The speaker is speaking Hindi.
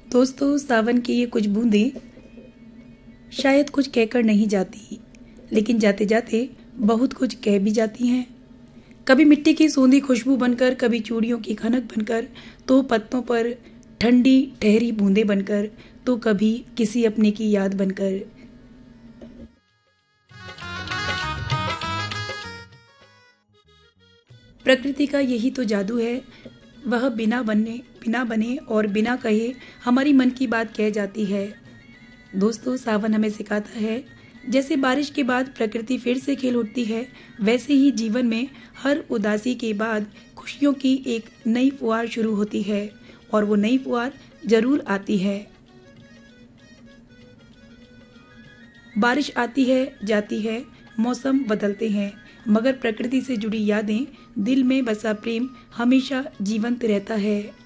दोस्तों, सावन की ये कुछ बूंदें शायद कुछ कहकर नहीं जाती, लेकिन जाते जाते बहुत कुछ कह भी जाती हैं। कभी मिट्टी की सूंधी खुशबू बनकर, कभी चूड़ियों की खनक बनकर, तो पत्तों पर ठंडी ठहरी बूंदें बनकर, तो कभी किसी अपने की याद बनकर। प्रकृति का यही तो जादू है, वह बिना बने और बिना कहे हमारी मन की बात कह जाती है। दोस्तों, सावन हमें सिखाता है, जैसे बारिश के बाद प्रकृति फिर से खिल उठती है, वैसे ही जीवन में हर उदासी के बाद खुशियों की एक नई फुहार शुरू होती है, और वो नई फुहार जरूर आती है। बारिश आती है, जाती है, मौसम बदलते हैं, मगर प्रकृति से जुड़ी यादें, दिल में बसा प्रेम हमेशा जीवंत रहता है।